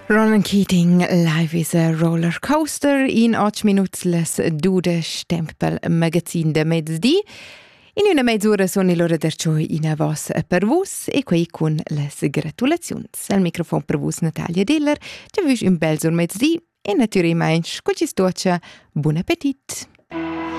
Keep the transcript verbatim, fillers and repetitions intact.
Ronan Keating, Life is a Roller Coaster, in otto minuti les dude stempel magazin de mezzdi. In una mezz'ora sono l'ora d'arciò in a vos per vos e quei con les gratulazions. Al microfono per vos Natalia Diller, ci avvis un bel sur mezzdi e naturalmente, con ci stoccia, buon appetit!